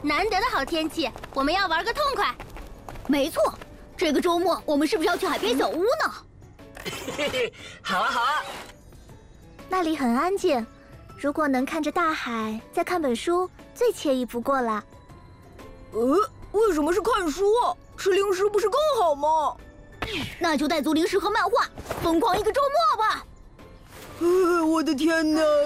难得的好天气，我们要玩个痛快。 没错，这个周末我们是不是要去海边小屋呢？ 嘿嘿，好啊好啊。 那里很安静，如果能看着大海，再看本书，最惬意不过了。 为什么是看书啊？吃零食不是更好吗？ 那就带足零食和漫画，疯狂一个周末吧！ 我的天哪！